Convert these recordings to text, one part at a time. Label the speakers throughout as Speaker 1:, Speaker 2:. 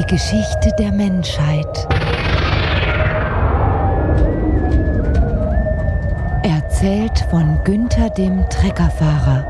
Speaker 1: Die Geschichte der Menschheit. Erzählt von Günther dem Treckerfahrer.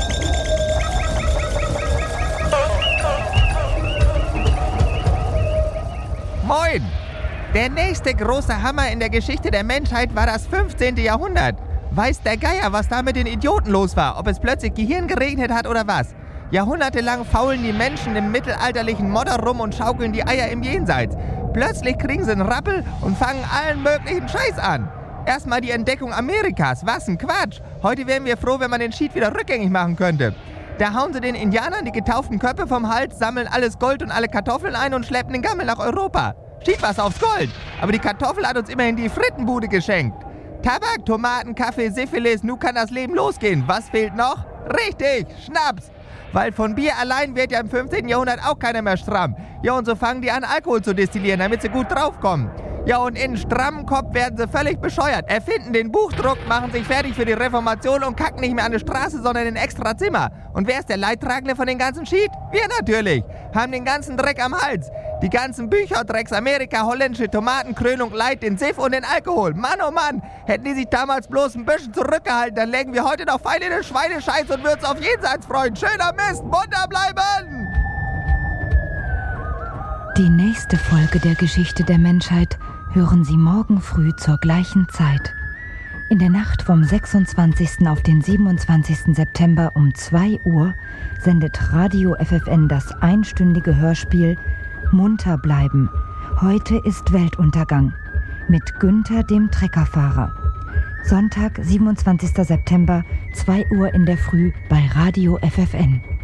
Speaker 2: Moin! Der nächste große Hammer in der Geschichte der Menschheit war das 15. Jahrhundert. Weiß der Geier, was da mit den Idioten los war, ob es plötzlich Gehirn geregnet hat oder was. Jahrhundertelang faulen die Menschen im mittelalterlichen Modder rum und schaukeln die Eier im Jenseits. Plötzlich kriegen sie einen Rappel und fangen allen möglichen Scheiß an. Erstmal die Entdeckung Amerikas, was ein Quatsch. Heute wären wir froh, wenn man den Schied wieder rückgängig machen könnte. Da hauen sie den Indianern die getauften Köpfe vom Hals, sammeln alles Gold und alle Kartoffeln ein und schleppen den Gammel nach Europa. Schied was aufs Gold, aber die Kartoffel hat uns immerhin die Frittenbude geschenkt. Tabak, Tomaten, Kaffee, Syphilis, nun kann das Leben losgehen. Was fehlt noch? Richtig, Schnaps. Weil von Bier allein wird ja im 15. Jahrhundert auch keiner mehr stramm. Ja, und so fangen die an, Alkohol zu destillieren, damit sie gut draufkommen. Ja, und in strammen Kopf werden sie völlig bescheuert. Erfinden den Buchdruck, machen sich fertig für die Reformation und kacken nicht mehr an der Straße, sondern in extra Zimmer. Und wer ist der Leidtragende von den ganzen Schied? Wir natürlich. Haben den ganzen Dreck am Hals. Die ganzen Bücher, Drecks Amerika, holländische Tomaten, Krönung, Leid, den Siff und den Alkohol. Mann, oh Mann, hätten die sich damals bloß ein bisschen zurückgehalten, dann lägen wir heute noch fein in den Schweinescheiß und würden uns auf Jenseits freuen. Schöner Mist, munter bleiben!
Speaker 1: Die nächste Folge der Geschichte der Menschheit hören Sie morgen früh zur gleichen Zeit. In der Nacht vom 26. auf den 27. September um 2 Uhr sendet Radio FFN das einstündige Hörspiel Munter bleiben. Heute ist Weltuntergang mit Günther dem Treckerfahrer. Sonntag, 27. September, 2 Uhr in der Früh bei Radio FFN.